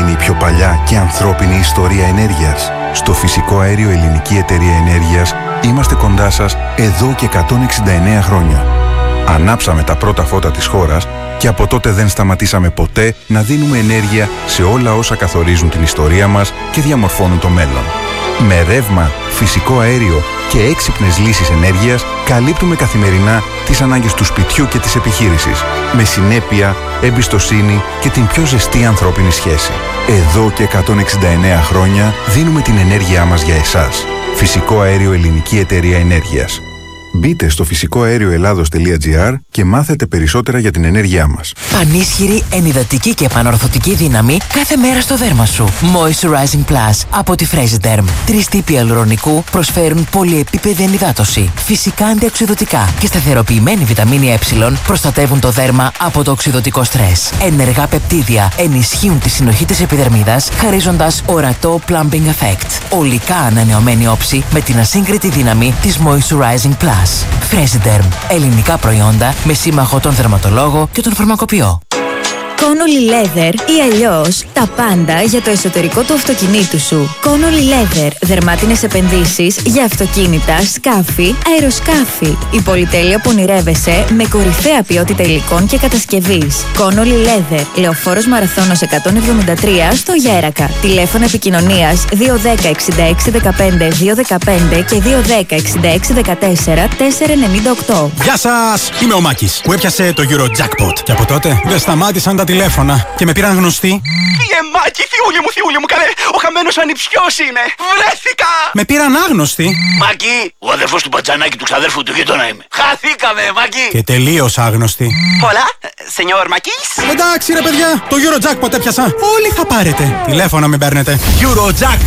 είναι η πιο παλιά και ανθρώπινη ιστορία ενέργειας? Στο Φυσικό Αέριο Ελληνική Εταιρεία Ενέργειας είμαστε κοντά σας εδώ και 169 χρόνια. Ανάψαμε τα πρώτα φώτα της χώρας και από τότε δεν σταματήσαμε ποτέ να δίνουμε ενέργεια σε όλα όσα καθορίζουν την ιστορία μας και διαμορφώνουν το μέλλον. Με ρεύμα, φυσικό αέριο και έξυπνες λύσεις ενέργειας καλύπτουμε καθημερινά τις ανάγκες του σπιτιού και της επιχείρησης, με συνέπεια, εμπιστοσύνη και την πιο ζεστή ανθρώπινη σχέση. Εδώ και 169 χρόνια δίνουμε την ενέργειά μας για εσάς. Φυσικό Αέριο Ελληνική Εταιρεία Ενέργειας. Μπείτε στο φυσικοαερioελλάδος.gr και μάθετε περισσότερα για την ενέργειά μας. Πανίσχυρη, ενυδατική και επανορθωτική δύναμη κάθε μέρα στο δέρμα σου. Moisturizing Plus από τη Fresiderm. 3 τύποι ιαλουρονικού προσφέρουν πολυεπίπεδη ενυδάτωση. Φυσικά αντιοξυδωτικά και σταθεροποιημένη βιταμίνη Ε προστατεύουν το δέρμα από το οξυδωτικό στρες. Ενεργά πεπτίδια ενισχύουν τη συνοχή της επιδερμίδας, χαρίζοντας ορατό plumping effect. ολικά ανανεωμένη όψη με την ασύγκριτη δύναμη της Moisturizing Plus. Fresiderm. Ελληνικά προϊόντα με σύμμαχο τον δερματολόγο και τον φαρμακοποιό. Connolly Leather ή αλλιώς τα πάντα για το εσωτερικό του αυτοκινήτου σου. Connolly Leather. Δερμάτινες επενδύσεις για αυτοκίνητα, σκάφη, αεροσκάφη. Η πολυτέλεια που ονειρεύεσαι με κορυφαία ποιότητα υλικών και κατασκευής. Connolly Leather. Λεωφόρος Μαραθώνος 173 στο Γέρακα. Τηλέφωνο επικοινωνίας 210 66 15 215 και 210 66 14 498. Γεια σας! Είμαι ο Μάκης που έπιασε το Eurojackpot. Και από τότε δεν σταμάτησαν τα τηλέφωνα και με πήραν γνωστοί. Μάκη, θειούλη μου, καλέ! Ο χαμένος ανιψιός είναι! Βρέθηκα! Με πήραν άγνωστοι. Μάκη, ο αδερφός του Πατζανάκη του ξαδέρφου του γείτονα είμαι. Χαθήκαμε, Μάκη! Και τελείως άγνωστοι. Hola, señor Μακής. Εντάξει ρε παιδιά, το Eurojackpot έπιασα. Όλοι θα πάρετε. Τηλέφωνα μην παίρνετε. Eurojackpot.